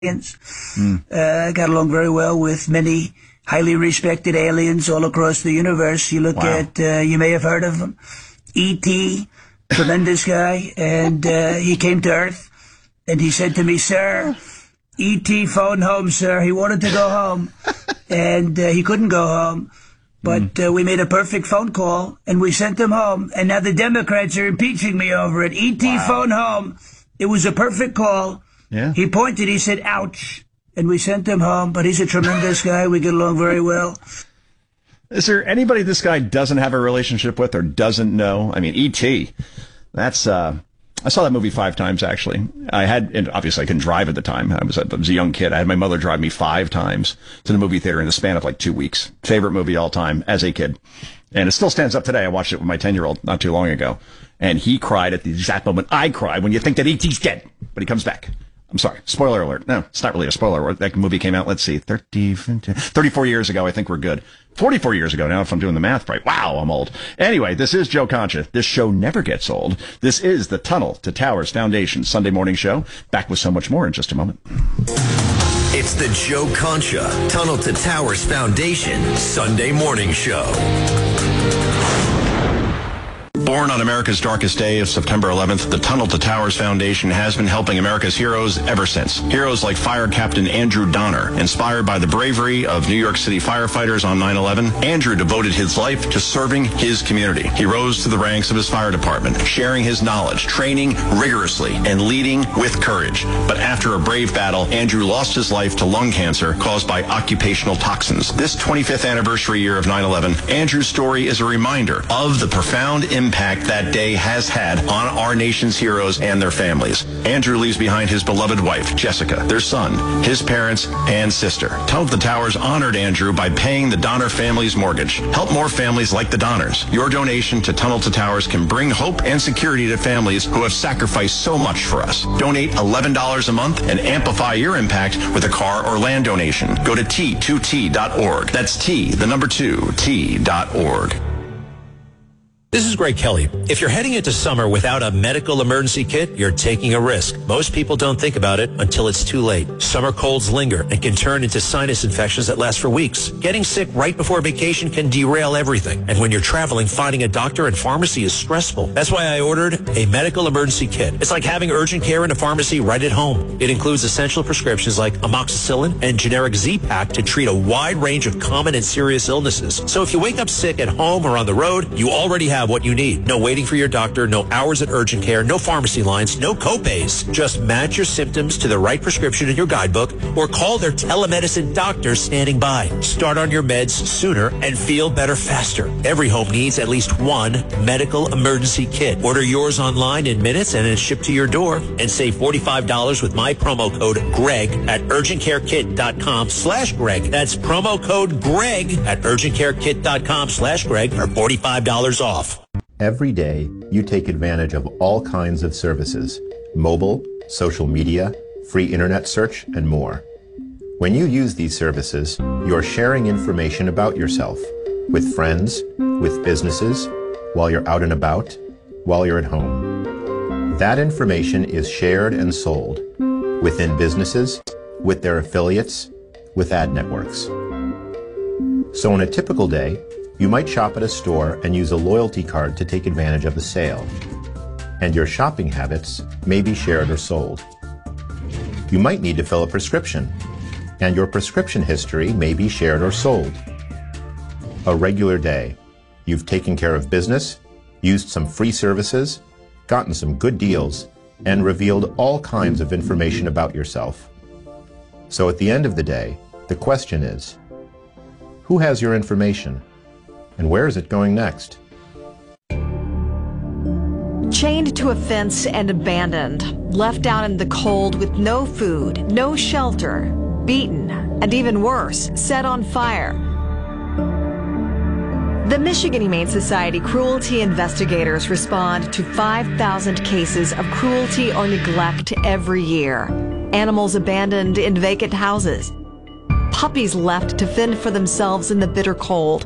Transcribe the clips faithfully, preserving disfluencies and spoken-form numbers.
Mm. Uh, got along very well with many highly respected aliens all across the universe. You look wow. at, uh, you may have heard of them, E T, tremendous guy, and uh, he came to Earth, and he said to me, "Sir, E T phoned home, sir. He wanted to go home, and uh, he couldn't go home. But uh, we made a perfect phone call, and we sent him home, and now the Democrats are impeaching me over it. E T wow. phoned home. It was a perfect call. Yeah. He pointed, he said, ouch, and we sent him home, but he's a tremendous guy. We get along very well." Is there anybody this guy doesn't have a relationship with or doesn't know? I mean, E T, that's, uh, I saw that movie five times, actually. I had, and obviously I couldn't drive at the time. I was, I was a young kid. I had my mother drive me five times to the movie theater in the span of like two weeks. Favorite movie all time as a kid. And it still stands up today. I watched it with my ten-year-old not too long ago. And he cried at the exact moment I cried when you think that E T's dead. But he comes back. I'm sorry. Spoiler alert. No, it's not really a spoiler alert. That movie came out, let's see, thirty, thirty-four years ago. I think we're good. forty-four years ago now, if I'm doing the math right. Wow, I'm old. Anyway, this is Joe Concha. This show never gets old. This is the Tunnel to Towers Foundation Sunday morning show. Back with so much more in just a moment. It's the Joe Concha Tunnel to Towers Foundation Sunday morning show. Born on America's darkest day of September eleventh, the Tunnel to Towers Foundation has been helping America's heroes ever since. Heroes like Fire Captain Andrew Donner. Inspired by the bravery of New York City firefighters on nine eleven, Andrew devoted his life to serving his community. He rose to the ranks of his fire department, sharing his knowledge, training rigorously, and leading with courage. But after a brave battle, Andrew lost his life to lung cancer caused by occupational toxins. This twenty-fifth anniversary year of nine eleven, Andrew's story is a reminder of the profound impact that day has had on our nation's heroes and their families. Andrew leaves behind his beloved wife, Jessica, their son, his parents, and sister. Tunnel to the Towers honored Andrew by paying the Donner family's mortgage. Help more families like the Donners. Your donation to Tunnel to Towers can bring hope and security to families who have sacrificed so much for us. Donate eleven dollars a month and amplify your impact with a car or land donation. Go to T two T dot org. That's T, the number two, T dot org. This is Greg Kelly. If you're heading into summer without a medical emergency kit, you're taking a risk. Most people don't think about it until it's too late. Summer colds linger and can turn into sinus infections that last for weeks. Getting sick right before vacation can derail everything. And when you're traveling, finding a doctor and pharmacy is stressful. That's why I ordered a medical emergency kit. It's like having urgent care in a pharmacy right at home. It includes essential prescriptions like amoxicillin and generic Z-Pak to treat a wide range of common and serious illnesses. So if you wake up sick at home or on the road, you already have what you need. No waiting for your doctor, no hours at urgent care, no pharmacy lines, no copays. Just match your symptoms to the right prescription in your guidebook or call their telemedicine doctor standing by. Start on your meds sooner and feel better faster. Every home needs at least one medical emergency kit. Order yours online in minutes and it's shipped to your door, and save forty-five dollars with my promo code GREG at urgentcarekit.com slash Greg. That's promo code GREG at urgentcarekit.com slash Greg for forty-five dollars off. Every day, you take advantage of all kinds of services, mobile, social media, free internet search, and more. When you use these services, you're sharing information about yourself with friends, with businesses, while you're out and about, while you're at home. That information is shared and sold within businesses, with their affiliates, with ad networks. So on a typical day, you might shop at a store and use a loyalty card to take advantage of the sale. And your shopping habits may be shared or sold. You might need to fill a prescription, and your prescription history may be shared or sold. A regular day. You've taken care of business, used some free services, gotten some good deals, and revealed all kinds of information about yourself. So at the end of the day, the question is, who has your information? And where is it going next? Chained to a fence and abandoned, left out in the cold with no food, no shelter, beaten, and even worse, set on fire. The Michigan Humane Society cruelty investigators respond to five thousand cases of cruelty or neglect every year. Animals abandoned in vacant houses. Puppies left to fend for themselves in the bitter cold.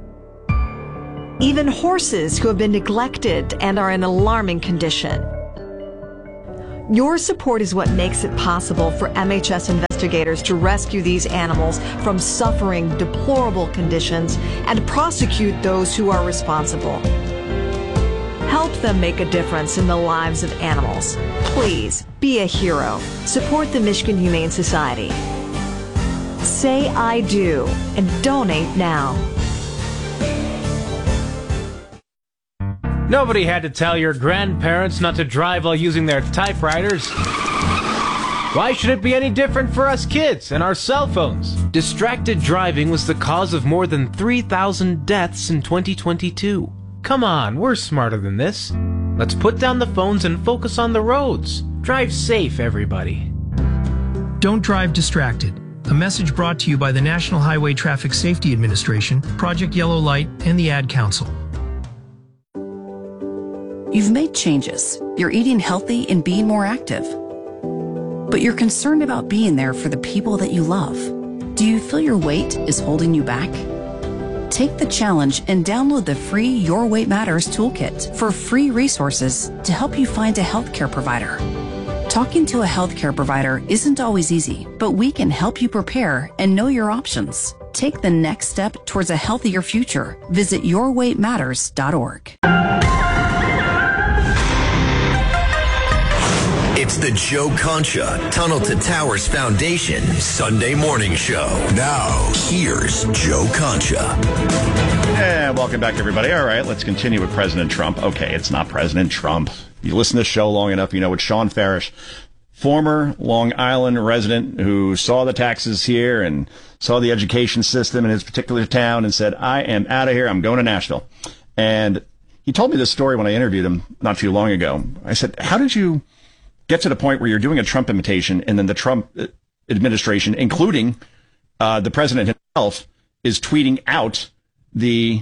Even horses who have been neglected and are in alarming condition. Your support is what makes it possible for M H S investigators to rescue these animals from suffering deplorable conditions and prosecute those who are responsible. Help them make a difference in the lives of animals. Please be a hero. Support the Michigan Humane Society. Say I do and donate now. Nobody had to tell your grandparents not to drive while using their typewriters. Why should it be any different for us kids and our cell phones? Distracted driving was the cause of more than three thousand deaths in twenty twenty-two. Come on, we're smarter than this. Let's put down the phones and focus on the roads. Drive safe, everybody. Don't drive distracted. A message brought to you by the National Highway Traffic Safety Administration, Project Yellow Light, and the Ad Council. You've made changes. You're eating healthy and being more active. But you're concerned about being there for the people that you love. Do you feel your weight is holding you back? Take the challenge and download the free Your Weight Matters toolkit for free resources to help you find a healthcare provider. Talking to a healthcare provider isn't always easy, but we can help you prepare and know your options. Take the next step towards a healthier future. Visit your weight matters dot org. It's the Joe Concha Tunnel to Towers Foundation Sunday Morning Show. Now, here's Joe Concha. And welcome back, everybody. All right, let's continue with President Trump. Okay, it's not President Trump. You listen to the show long enough, you know it's Sean Farish, former Long Island resident who saw the taxes here and saw the education system in his particular town and said, I am out of here. I'm going to Nashville. And he told me this story when I interviewed him not too long ago. I said, how did you get to the point where you're doing a Trump imitation and then the Trump administration, including uh, the president himself, is tweeting out the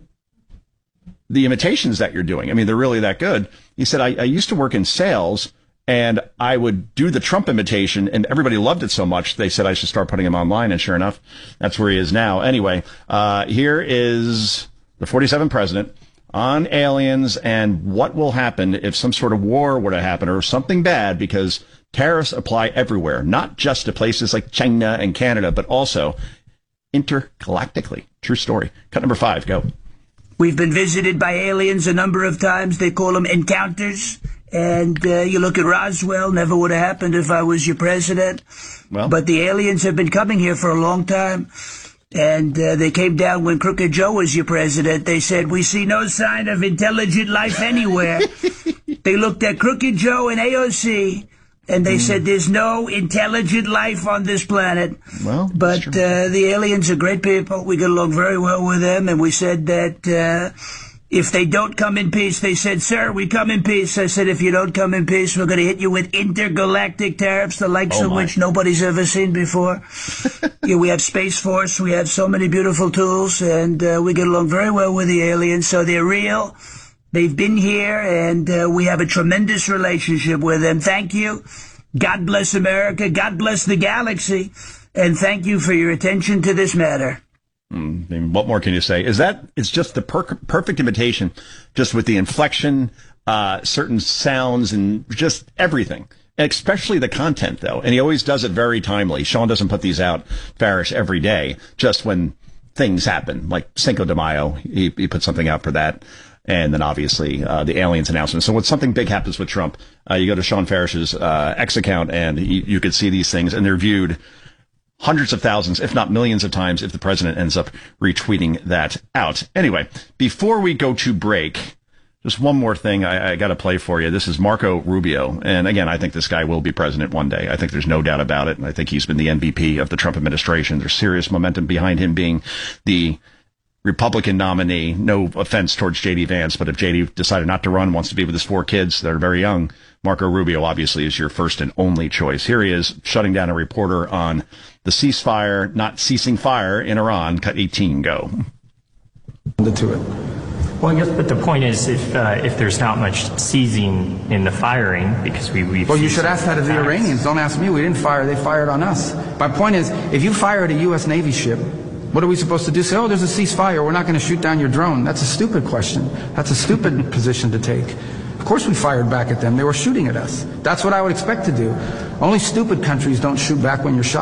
the imitations that you're doing? I mean, they're really that good. He said, I, I used to work in sales and I would do the Trump imitation and everybody loved it so much. They said I should start putting him online. And sure enough, that's where he is now. Anyway, uh, here is the forty-seventh president on aliens and what will happen if some sort of war were to happen or something bad, because tariffs apply everywhere, not just to places like China and Canada, but also intergalactically. True story. Cut number five, go. We've been visited by aliens a number of times. They call them encounters. And uh, you look at Roswell, never would have happened if I was your president. Well, but the aliens have been coming here for a long time. And uh, they came down when Crooked Joe was your president. They said, we see no sign of intelligent life anywhere. They looked at Crooked Joe and A O C, and they mm. said there's no intelligent life on this planet. Well, but uh, the aliens are great people. We get along very well with them. And we said that uh, if they don't come in peace, they said, sir, we come in peace. I said, if you don't come in peace, we're going to hit you with intergalactic tariffs, the likes oh of which nobody's ever seen before. Yeah, we have Space Force. We have so many beautiful tools, and uh, we get along very well with the aliens. So they're real. They've been here, and uh, we have a tremendous relationship with them. Thank you. God bless America. God bless the galaxy. And thank you for your attention to this matter. Mm, I mean, what more can you say? Is that it's just the per- perfect imitation, just with the inflection, uh, certain sounds, and just everything. Especially the content, though. And he always does it very timely. Sean doesn't put these out, Farish, every day, just when things happen, like Cinco de Mayo. He, he put something out for that. And then, obviously, uh, the aliens announcement. So when something big happens with Trump, uh, you go to Sean Farish's uh, X account, and you, you could see these things, and they're viewed hundreds of thousands, if not millions of times, if the president ends up retweeting that out. Anyway, before we go to break, just one more thing I, I got to play for you. This is Marco Rubio. And again, I think this guy will be president one day. I think there's no doubt about it. I think he's been the M V P of the Trump administration. There's serious momentum behind him being the Republican nominee. No offense towards J D Vance, but if J D decided not to run, wants to be with his four kids, they're very young, Marco Rubio obviously is your first and only choice. Here he is shutting down a reporter on the ceasefire, not ceasing fire in Iran. Cut eighteen, go. To it. Well, I guess, but the point is, if uh, if there's not much seizing in the firing, because we we've well, you should ask that of the Iranians. Don't ask me. We didn't fire; they fired on us. My point is, if you fire at a U S Navy ship, what are we supposed to do? Say, oh, there's a ceasefire. We're not going to shoot down your drone. That's a stupid question. That's a stupid position to take. Of course we fired back at them. They were shooting at us. That's what I would expect to do. Only stupid countries don't shoot back when you're shot.